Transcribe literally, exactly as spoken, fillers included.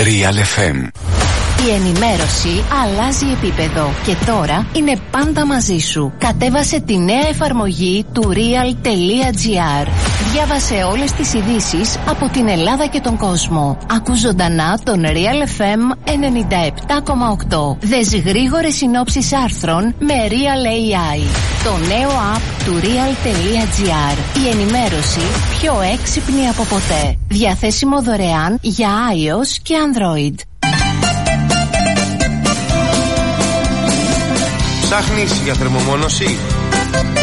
Real εφ εμ. Η ενημέρωση αλλάζει επίπεδο και τώρα είναι πάντα μαζί σου. Κατέβασε τη νέα εφαρμογή του real.gr. Διάβασε όλες τις ειδήσεις από την Ελλάδα και τον κόσμο. Ακούς ζωντανά τον Real εφ εμ ενενήντα επτά κόμμα οκτώ. Δες γρήγορες συνόψεις άρθρων με Real έι άι. Το νέο app του real.gr. Η ενημέρωση πιο έξυπνη από ποτέ. Διαθέσιμο δωρεάν για iOS και Android. Ψάχνεις για θερμομόνωση?